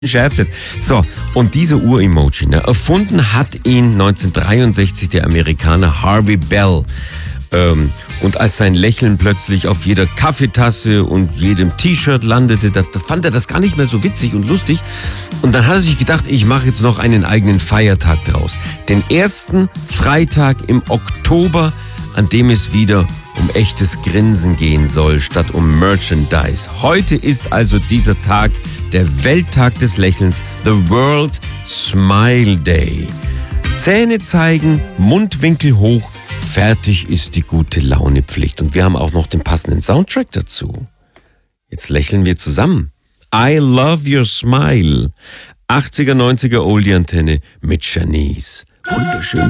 Scherz jetzt. So, und dieser Uhr-Emoji, ne, erfunden hat ihn 1963 der Amerikaner Harvey Bell. Und als sein Lächeln plötzlich auf jeder Kaffeetasse und jedem T-Shirt landete, da fand er das gar nicht mehr so witzig und lustig. Und dann hat er sich gedacht, ich mache jetzt noch einen eigenen Feiertag draus. Den ersten Freitag im Oktober, an dem es wieder um echtes Grinsen gehen soll, statt um Merchandise. Heute ist also dieser Tag, der Welttag des Lächelns, the World Smile Day. Zähne zeigen, Mundwinkel hoch, fertig ist die gute Laune-Pflicht. Und wir haben auch noch den passenden Soundtrack dazu. Jetzt lächeln wir zusammen. I Love Your Smile. 80er, 90er Oldie-Antenne mit Janice. Wunderschön.